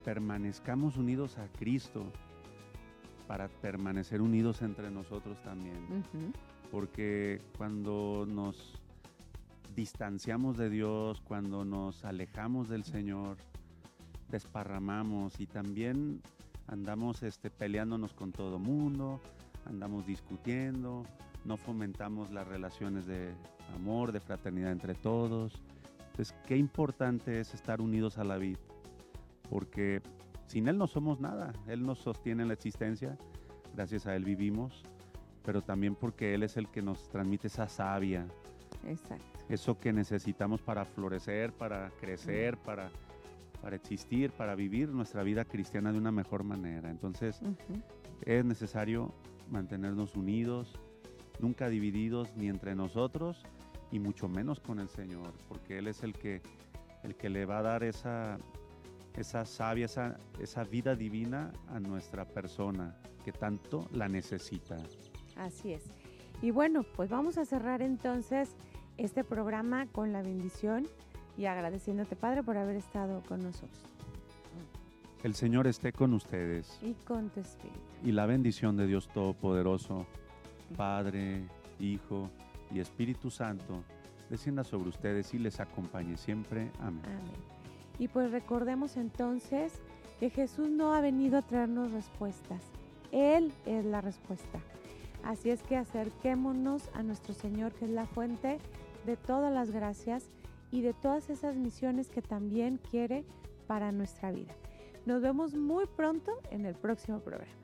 permanezcamos unidos a Cristo para permanecer unidos entre nosotros también. Ujú. Porque cuando nos distanciamos de Dios, cuando nos alejamos del Señor, desparramamos y también andamos peleándonos con todo mundo, andamos discutiendo, no fomentamos las relaciones de amor, de fraternidad entre todos. Entonces, qué importante es estar unidos a la vid, porque sin Él no somos nada. Él nos sostiene en la existencia, gracias a Él vivimos, pero también porque Él es el que nos transmite esa savia, Exacto. eso que necesitamos para florecer, para crecer, para existir, para vivir nuestra vida cristiana de una mejor manera. Entonces, Ujú. es necesario mantenernos unidos, nunca divididos ni entre nosotros y mucho menos con el Señor, porque Él es el que le va a dar esa savia, esa vida divina a nuestra persona que tanto la necesita. Así es. Y bueno, pues vamos a cerrar entonces este programa con la bendición y agradeciéndote, Padre, por haber estado con nosotros El Señor esté con ustedes y con tu espíritu. y la bendición de Dios Todopoderoso, Padre, Hijo y Espíritu Santo, descienda sobre ustedes y les acompañe siempre. Amén. Amén. Y pues recordemos entonces que Jesús no ha venido a traernos respuestas. Él es la respuesta. Así es que acerquémonos a nuestro Señor, que es la fuente de todas las gracias y de todas esas misiones que también quiere para nuestra vida. Nos vemos muy pronto en el próximo programa.